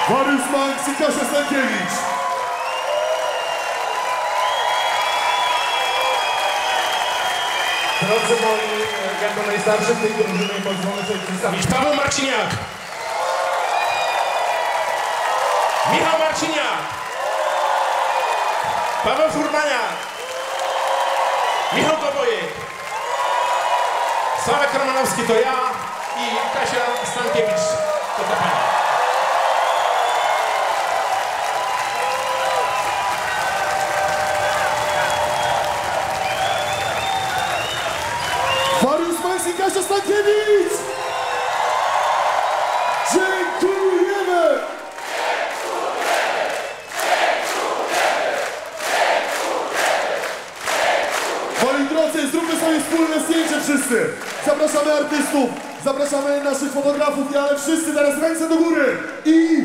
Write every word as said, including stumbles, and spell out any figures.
Mariusz Manks i Kasia Stankiewicz. Drodzy moi, jako najstarszy w tej drużynie pozwolę sobie przedstawić Paweł Marciniak. Michał Marciniak. Paweł Furmaniak. Michał Kobojek. Sławek Romanowski to ja i Kasia Stankiewicz to ta pani. Mariusz Manks i Kasia Stankiewicz! Dziękujemy! Moi drodzy, zróbmy sobie wspólne zdjęcie wszyscy! Zapraszamy artystów, zapraszamy naszych fotografów, ale wszyscy teraz ręce do góry i